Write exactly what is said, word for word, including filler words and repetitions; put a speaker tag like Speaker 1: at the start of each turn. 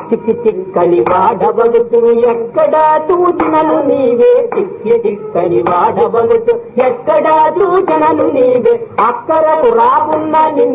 Speaker 1: చిక్కి చిక్కని వాడవలుతు ఎక్కడా సూచనలు నీవే చిక్కి చిక్కని వాడవలుతు ఎక్కడా సూచనలు నీవే అక్కరకు రాకున్న